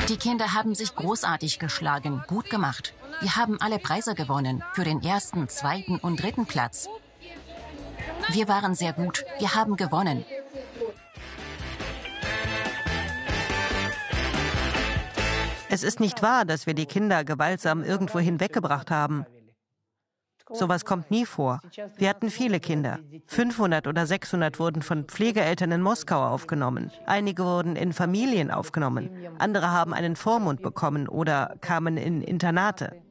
Die Kinder haben sich großartig geschlagen, gut gemacht. Wir haben alle Preise gewonnen, für den ersten, zweiten und dritten Platz. Wir waren sehr gut, wir haben gewonnen. Es ist nicht wahr, dass wir die Kinder gewaltsam irgendwo hinweggebracht haben. Sowas kommt nie vor. Wir hatten viele Kinder. 500 oder 600 wurden von Pflegeeltern in Moskau aufgenommen. Einige wurden in Familien aufgenommen. Andere haben einen Vormund bekommen oder kamen in Internate.